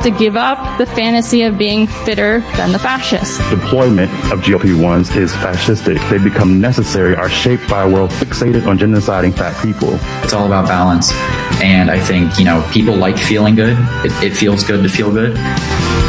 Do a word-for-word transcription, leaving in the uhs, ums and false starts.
to give up the fantasy of being fitter than the fascists. Deployment of G L P ones is fascistic. They become necessary, are shaped by a world fixated on genociding fat people. It's all about balance. And I think, you know, people like feeling good. It, it feels good to feel good.